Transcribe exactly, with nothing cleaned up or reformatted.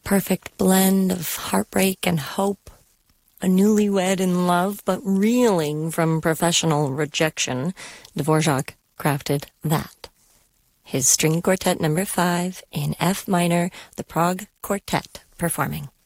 perfect blend of heartbreak and hope, a newlywed in love but reeling from professional rejection, Dvorak crafted that. His string quartet number five in F minor, the Prague Quartet performing.